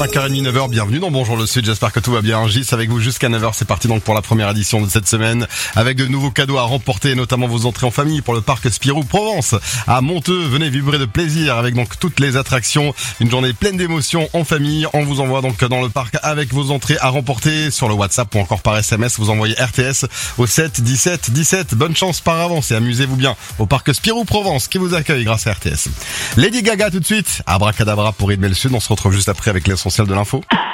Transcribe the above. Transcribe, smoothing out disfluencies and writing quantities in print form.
5h30, 9h, bienvenue dans Bonjour le Sud, j'espère que tout va bien. Gis avec vous jusqu'à 9h, c'est parti donc pour la première édition de cette semaine avec de nouveaux cadeaux à remporter, notamment vos entrées en famille pour le parc Spirou Provence à Monteux. Venez vibrer de plaisir avec donc toutes les attractions, une journée pleine d'émotions en famille. On vous envoie donc dans le parc avec vos entrées à remporter sur le WhatsApp ou encore par SMS. Vous envoyez RTS au 7 17 17. Bonne chance par avance et amusez-vous bien au parc Spirou Provence qui vous accueille grâce à RTS. Lady Gaga tout de suite, abracadabra pour rythmer le Sud. On se retrouve juste après avec l'essentiel de l'info.